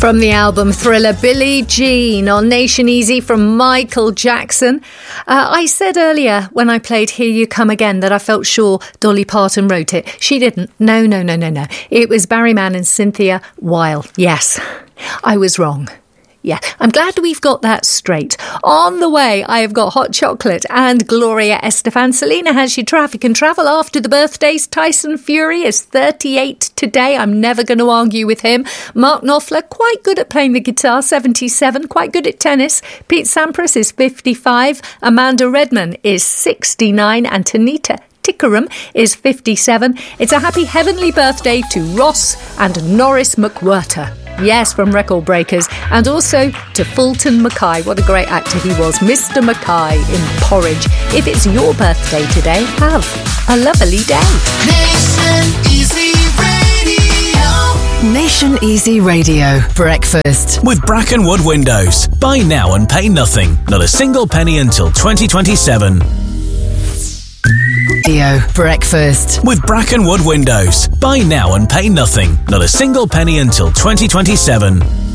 From the album Thriller, Billie Jean on Nation Easy from Michael Jackson. I said earlier when I played Here You Come Again that I felt sure Dolly Parton wrote it. She didn't. No. It was Barry Mann and Cynthia Weil. Yes, I was wrong. Yeah, I'm glad we've got that straight. On the way, I have got hot chocolate and Gloria Estefan. Selena has your traffic and travel after the birthdays. Tyson Fury is 38 today. I'm never going to argue with him. Mark Knopfler, quite good at playing the guitar, 77, quite good at tennis. Pete Sampras is 55. Amanda Redman is 69. And Tanita Tikaram is 57. It's a happy heavenly birthday to Ross and Norris McWhirter. Yes, from Record Breakers. And also to Fulton Mackay. What a great actor he was. Mr. Mackay in Porridge. If it's your birthday today, have a lovely day. Nation Easy Radio. Nation Easy Radio. Breakfast. With Brackenwood Windows. Buy now and pay nothing. Not a single penny until 2027. Breakfast. With Brackenwood Windows. Buy now and pay nothing. Not a single penny until 2027.